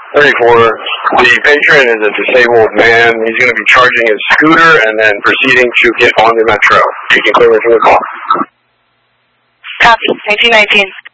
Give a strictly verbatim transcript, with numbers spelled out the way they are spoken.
thirty-four. The patron is a disabled man. He's going to be charging his scooter and then proceeding to get on the metro. You can clear me from the call. Copy. nineteen nineteen.